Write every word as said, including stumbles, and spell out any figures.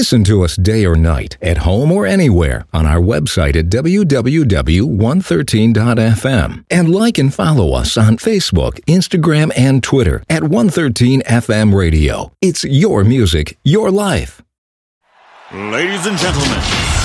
Listen to us day or night, at home or anywhere, on our website at w w w dot one thirteen dot f m. And like and follow us on Facebook, Instagram, and Twitter at one thirteen F M Radio. It's your music, your life. Ladies and gentlemen,